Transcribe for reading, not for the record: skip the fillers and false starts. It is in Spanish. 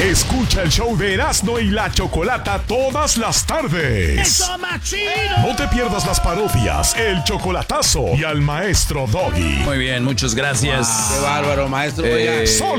Escucha el show de Erasmo y la Chocolata todas las tardes. ¡Eso, machino! No te pierdas las parodias, el chocolatazo y al maestro Doggy. Muy bien, muchas gracias. Qué bárbaro, maestro. Oiga. Solo